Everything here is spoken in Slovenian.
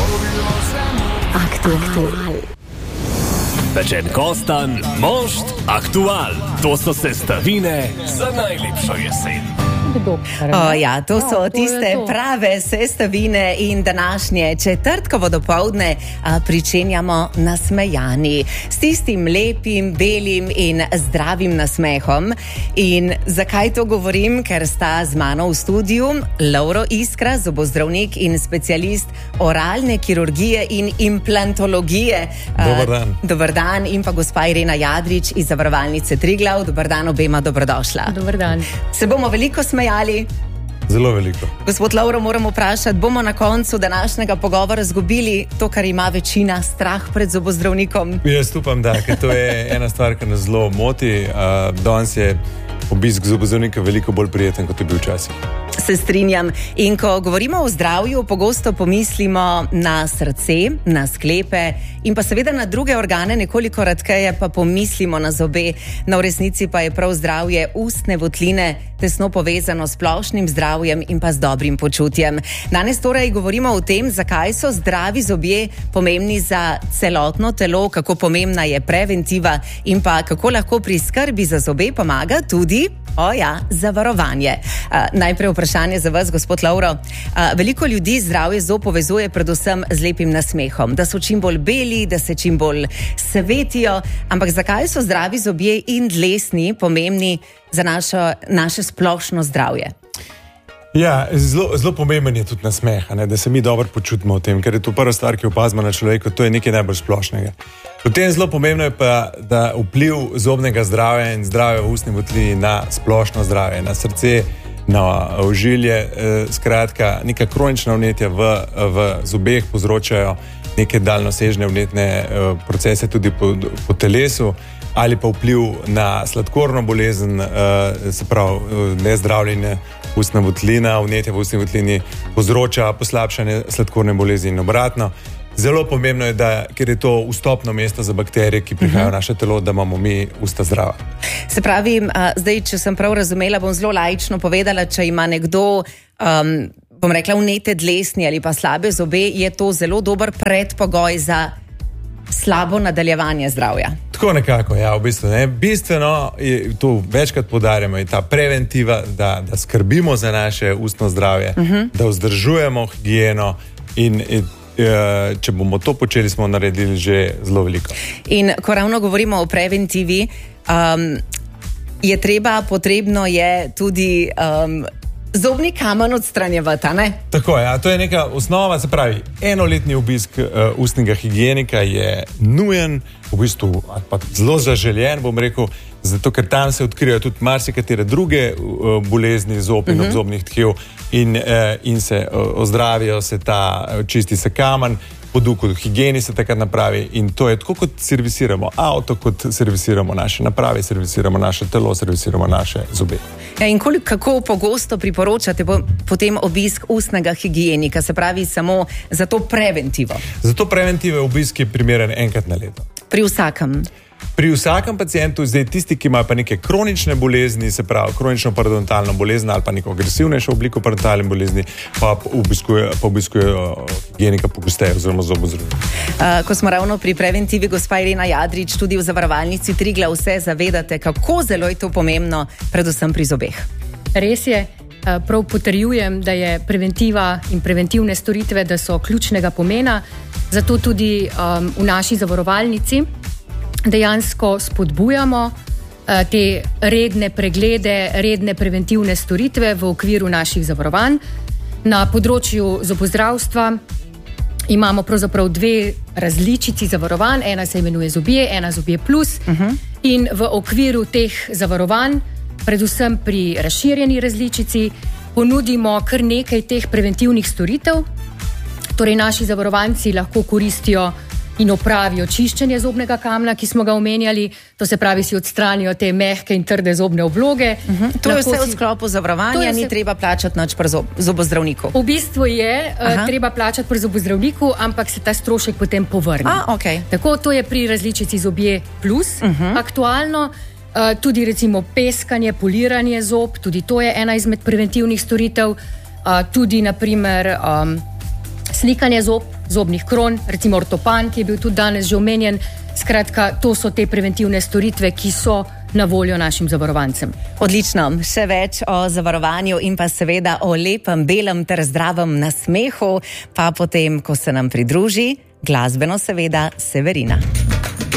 Aktuál. Pečen kostanj, mošt, aktuál. To so sestavine za najlepšo jesen. To so tiste prave sestavine in današnje četrtkovo dopoldne pričenjamo nasmejani. S tistim lepim, belim in zdravim nasmehom. In zakaj to govorim? Ker sta z mano v studiu Lovro Iskra, zobozdravnik in specialist oralne kirurgije in implantologije. Dobar dan. Dobar dan. In pa gospa Irena Jadrič iz Zavarovalnice Triglav. Dobar dan, obema dobrodošla. Dobar dan. Se bomo veliko smejali? Zelo veliko. Gospod Lovro, moramo vprašati, bomo na koncu današnjega pogovora izgubili to, kar ima večina, strah pred zobozdravnikom? Jaz upam, da, ker to je ena stvar, ki nas zelo moti. Danes je obisk zobozdravnika veliko bolj prijeten, kot je bil včasih. Se strinjam. In ko govorimo o zdravju, pogosto pomislimo na srce, na sklepe in pa seveda na druge organe, nekoliko redkeje pa pomislimo na zobe. No, v resnici pa je prav zdravje ustne votline tesno povezano s splošnim zdravjem in pa z dobrim počutjem. Danes torej govorimo o tem, zakaj so zdravi zobje pomembni za celotno telo, kako pomembna je preventiva in pa kako lahko pri skrbi za zobe pomaga tudi zavarovanje. Najprej vprašanje za vas, gospod Lovro. Veliko ljudi zdravje zob povezuje predvsem z lepim nasmehom, da so čim bolj beli, da se čim bolj svetijo, ampak zakaj so zdravi zobje in dlesni pomembni za naše splošno zdravje? Ja, zelo pomemben je tudi nasmeh, da se mi dobro počutimo v tem, ker je to prva stvar, ki opazimo na človeku, to je nekaj najbolj splošnega. Potem zelo pomembno je pa, da vpliv zobnega zdravja in zdravja v ustni votlini na splošno zdravje, na srce, na ožilje, skratka, neka kronična vnetja v zobeh povzročajo neke daljnosežne vnetne procese tudi po telesu, ali pa vpliv na sladkorno bolezen, se pravi nezdravljenje ustna votlina, vnetje v ustni votlini povzroča poslabšanje sladkorne bolezni in obratno. Zelo pomembno je, ker je to vstopno mesto za bakterije, ki prihajajo v naše telo, da imamo mi usta zdrava. Se pravi, zdaj, če sem prav razumela, bom zelo laično povedala, če ima nekdo, bom rekla, vnete dlesni ali pa slabe zobe, je to zelo dober predpogoj za slabo nadaljevanje zdravja. Tako nekako, ja, v bistvu. Bistveno je, to večkrat poudarjamo, je ta preventiva, da skrbimo za naše ustno zdravje, da vzdržujemo higieno in če bomo to počeli, smo naredili že zelo veliko. In ko ravno govorimo o preventivi, potrebno je tudi zobni kamen odstranjevati, ne? Tako je, to je neka osnova, se pravi, enoletni obisk ustnega higienika je nujen, v bistvu pa zelo zaželjen, bom rekel, zato ker tam se odkrijajo tudi marsikatere druge bolezni zob in obzobnih tkiv in se ozdravijo, čisti se kamen, po duhu higieni se takrat napravi in to je tako, kot servisiramo avto, kot servisiramo naše naprave, servisiramo naše telo, servisiramo naše zobe. Ja, in kako pogosto priporočate potem obisk ustnega higienika, se pravi samo za to preventivo? Za to preventivo obisk je primeren enkrat na leto. Pri vsakem? Pri vsakem pacientu, zdaj tisti, ki imajo pa neke kronične bolezni, se pravi kronično parodontalno bolezen ali pa neko agresivnejšo obliko parodontalne bolezni, pa obiskujejo higienika pogosteje oziroma zobozdravnika. Ko smo ravno pri preventivi, gospa Irena Jadrič, tudi v Zavarovalnici Triglav vse zavedate, kako zelo je to pomembno, predvsem pri zobeh. Res je, prav potrjujem, da je preventiva in preventivne storitve, da so ključnega pomena, zato tudi v naši zavarovalnici dejansko spodbujamo te redne preglede, redne preventivne storitve v okviru naših zavarovanj. Na področju zobozdravstva imamo pravzaprav dve različici zavarovanj, ena se imenuje Zobje, ena Zobje plus in v okviru teh zavarovanj, predvsem pri razširjeni različici, ponudimo kar nekaj teh preventivnih storitev. Torej naši zavarovanci lahko koristijo in opravijo čiščenje zobnega kamna, ki smo ga omenjali, to se pravi, si odstranijo te mehke in trde zobne obloge. To je vse v sklopu zavarovanja, ni treba plačati nič pri zobozdravniku. V bistvu je treba plačati pri zobozdravniku, ampak se ta strošek potem povrne. Okay. Tako, to je pri različici Zobje plus aktualno. Tudi recimo peskanje, poliranje zob, tudi to je ena izmed preventivnih storitev. Tudi naprimer slikanje zob, zobnih kron, recimo ortopan, ki je bil tudi danes že omenjen. Skratka, to so te preventivne storitve, ki so na voljo našim zavarovancem. Odlično, še več o zavarovanju in pa seveda o lepem, belem ter zdravem nasmehu, pa potem, ko se nam pridruži glasbeno seveda Severina.